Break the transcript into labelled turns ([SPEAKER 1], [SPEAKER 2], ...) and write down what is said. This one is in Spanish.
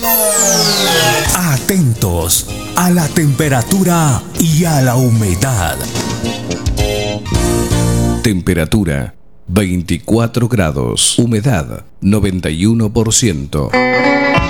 [SPEAKER 1] Atentos a la temperatura y a la humedad. Temperatura 24 grados, humedad 91%.